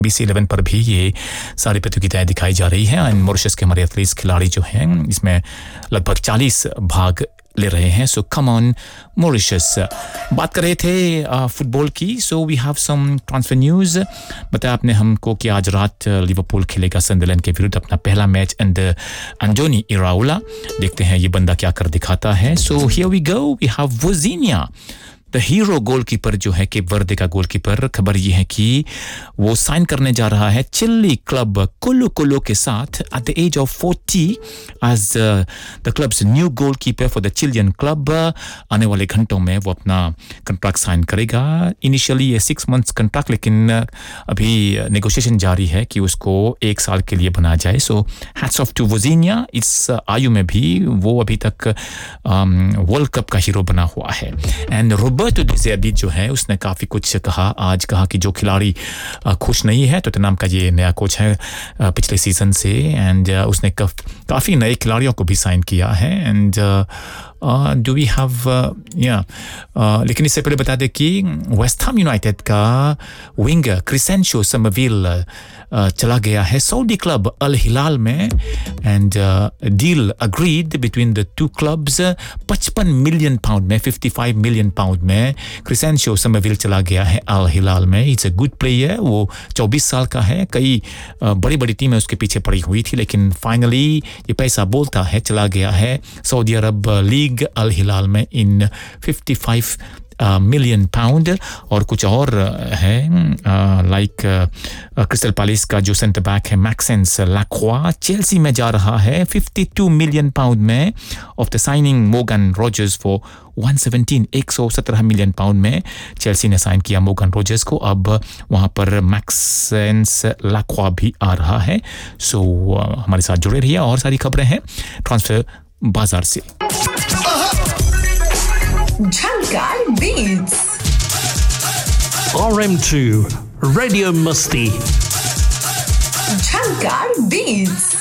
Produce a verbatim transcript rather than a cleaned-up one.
B C eleven पर भी ये सारी प्रतियोगिताएं दिखाई जा रही हैं एंड मॉरिशस के हमारे एथलीट्स खिलाड़ी जो हैं इसमें लगभग चालीस भाग ले रहे हैं सो कम ऑन मॉरिशस बात कर रहे थे फुटबॉल की so we have some transfer news बताया आपने हमको कि आज रात लिवरपूल खेलेगा सनडरलैंड के विरुद्ध अपना पहला मैच एंड एंटोनी इराओला देखते हैं ये बंदा क्या कर दिखाता है so here we go we have वोजिनिया the hero goalkeeper जो है केप वर्दे का गोलकीपर खबर ये है कि वो साइन करने जा रहा है चिली क्लब कोलो कोलो के साथ at the age of forty as the clubs new goalkeeper for the Chilean club आने वाले घंटों में वो अपना कॉन्ट्रैक्ट साइन करेगा इनिशियली ये सिक्स मंथ्स कॉन्ट्रैक्ट लेकिन अभी नेगोशिएशन जारी है कि उसको एक साल के लिए बनाया जाए सो हैट्स ऑफ टू वोजिनिया इस आयु में भी वो अभी तक वर्ल्ड कप का हीरो बना हुआ है एंड रोबर्टो डी ज़ेर्बी जो है उसने काफ़ी कुछ कहा आज कहा कि जो खिलाड़ी खुश नहीं है टॉटनहम का ये नया कोच है पिछले सीजन से एंड उसने काफ़ी नए खिलाड़ियों को भी साइन किया है एंड डू वी हैव या लेकिन इससे पहले बता दें कि वेस्ट हैम यूनाइटेड का विंगर क्रिसेंशियो समरविल चला गया है सऊदी क्लब अल हिलाल में and deal agreed between the two clubs पचपन मिलियन पाउंड में पचपन मिलियन पाउंड में क्रिसेंशियो समरविल चला गया है अल हिलाल में इट्स अ गुड प्लेयर वो चौबीस साल का है कई बड़ी बड़ी टीमें उसके पीछे पड़ी हुई थी लेकिन फाइनली ये पैसा बोलता है चला गया है सऊदी अरब लीग अल हिलाल में इन पचपन मिलियन पाउंड और कुछ और है लाइक क्रिस्टल पैलेस का जो सेंटर बैक है मैक्सेंस लैक्वा चेल्सी में जा रहा है बावन मिलियन पाउंड में of the signing मोगन Rogers for एक सौ सत्रह एक सौ सत्रह मिलियन पाउंड में चेल्सी ने साइन किया मोगन रोजर्स को अब वहां पर मैक्सेंस लैक्वा भी आ रहा है सो so, हमारे साथ जुड़े रहिए और सारी खबरें हैं ट्रांसफर बाजार से Jhankar Beats R M two Radio Musti Jhankar Beats